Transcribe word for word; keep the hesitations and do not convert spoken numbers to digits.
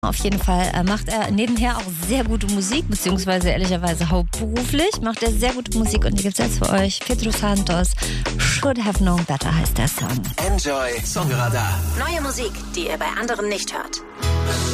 Auf jeden Fall äh, macht er nebenher auch sehr gute Musik, beziehungsweise ehrlicherweise hauptberuflich macht er sehr gute Musik und die gibt's jetzt für euch. Pedro Santos, Should Have Known Better heißt der Song. Enjoy Songradar. Neue Musik, die ihr bei anderen nicht hört.